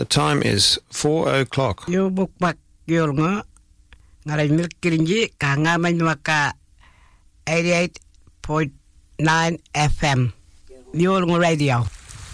The time is 4:00. Yo bukbak yol nga ngaray milkirinji ka nga man maka 88.9 FM. Yol nga radio.